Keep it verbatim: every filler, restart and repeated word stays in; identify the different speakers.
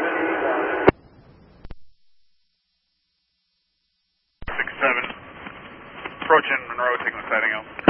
Speaker 1: six seven, approaching Monroe, taking the sighting out.